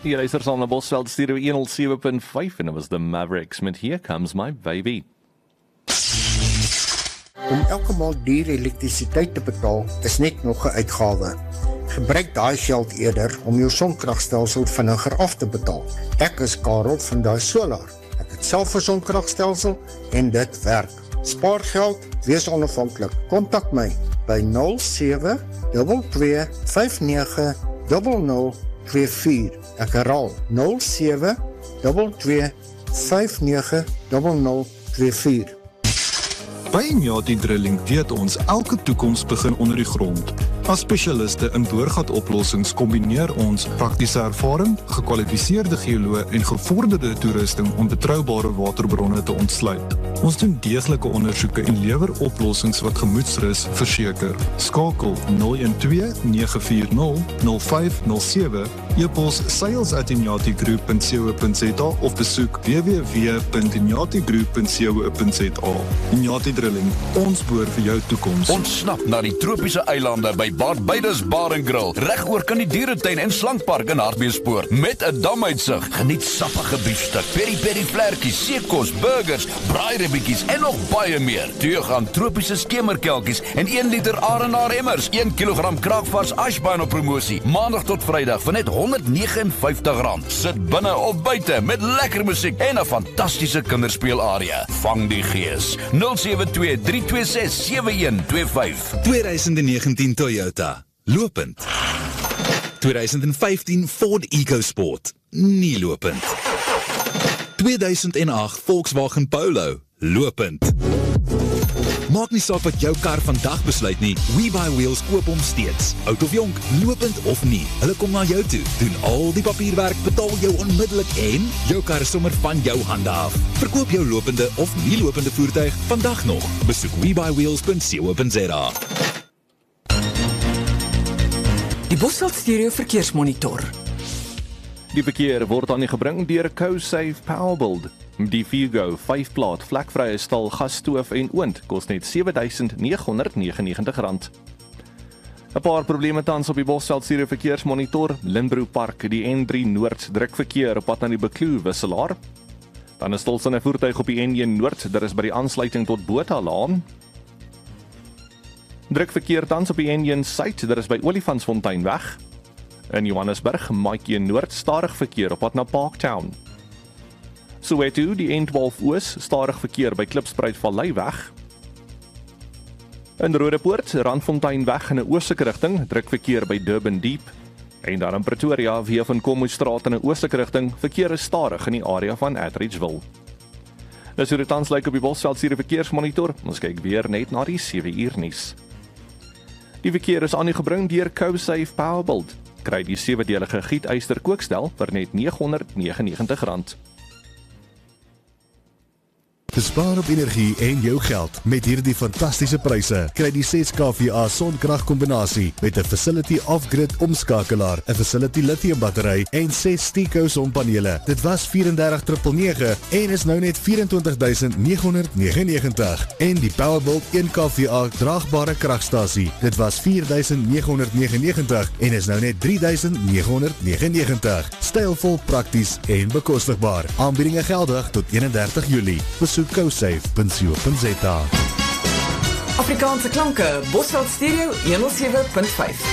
Die luister saam na Bosveld Stereo 107.5 en dit was The Mavericks met Here Comes My Baby. Om elke maand duur elektrisiteit te betaal is net nog 'n uitgawe. Gebruik daai geld eerder om jou sonkragstelsel vinniger af te betaal. Ek is Karel van Daai Solar. Ek het self 'n sonkragstelsel en dit werk. Spaar geld, wees onafhanklik. Kontak my by 0722590024. Ek herhaal 0722590024. By Inyati Drilling weet ons elke toekoms begin onder die grond. As spesialiste in boorgatoplossings kombineer ons praktiese ervaring, gekwalifiseerde geoloë en gevorderde toerusting om betroubare waterbronne te ontsluit. Ons doen deeglike ondersoeke en lewer oplossings wat gemoedsrus verseker. Skakel 012-940-0507, e-pos sales@inyatigroup.co.za of besoek www.inyatigroup.co.za. Inyati Drilling, ons boor vir jou toekoms. Ontsnap na die tropiese eilande by Barbados Bar and Grill, reg oor kan die dieretuin en slankpark in Hartbeespoort, met 'n damuitsig. Geniet sappige biefstuk, peri-peri vlerkies, seekos, burgers, braairibbietjies en nog baie meer. 2 gram tropiese skemerkelkies en 1 liter Arenaar emmers, 1 kilogram kraakvars ashbaan op promosie, maandag tot vrydag vir net R159. Sit binne of buite met lekker musiek en 'n fantastiese kinderspeelarea. Vang die gees. 072-326-7125. 2019 Toyota, lopend. 2015 Ford EcoSport, nie lopend. 2008 Volkswagen Polo, lopend. Maak nie saak wat jou kar vandag besluit nie, WeBuyWheels koop hom steeds. Oud of jonk, lopend of nie, hulle kom na jou toe, doen al die papierwerk, betaal jou onmiddellik en jou kar is sommer van jou hande af. Verkoop jou lopende of nie lopende voertuig vandag nog. Besoek WeBuyWheels.co.za. Die Bosveld Stereo Verkeersmonitor. Die verkeer word aan u gebring deur CoSafe Powerbuild. Die Vigo 5-plaat vlekvrye stal gasstoof en oond kos net R7.999. 'n Paar probleme tans op die Bosveld Stereo Verkeersmonitor. Lindbro Park, die N3 Noord druk verkeer op pad na die Bekloo wisselaar. Dan is stilstaande voertuig op die N1 Noord, daar is by die aansluiting tot Bothalaan. Druk verkeer tans op die N1 Suid, daar is by Olifantsfonteinweg. In Johannesburg, Maatjie Noord, stadig verkeer op pad na Parktown. Soweto, die N12 Oos, stadig verkeer by Klipspruit Valleiweg. In Rodepoort, Randfonteinweg in 'n oostelike rigting, druk verkeer by Durban Deep. En dan in Pretoria, via van Kommoestraat in 'n oostelike rigting, verkeer is stadig in die area van Atteridgeville. Dis hoe dit tans lyk op die Bosveld Stereo Verkeersmonitor. Ons kyk weer net na die 7 uur nuus. Die verkeer is aan u gebring deur CoSafe Powerbuild. Kry die 7-delige gietyster kookstel vir net R999. Bespaar op energie en jou geld met hierdie fantastiese pryse. Kry die 6 kVA sonkragkombinasie met 'n Facility Off-Grid omskakelaar, 'n Facility lithium battery en 6 Steco sonpanele. Dit was $34,999 en is nou net $24,999. En die Powerbuild 1 kVA draagbare kragstasie. Dit was $4,999 en is nou net $3,999. Stylvol, prakties en bekostigbaar. Aanbiedinge geldig tot 31 Julie. Besoek CoSafe.co.za. Afrikaanse klanke, Bosveld Stereo 107.5.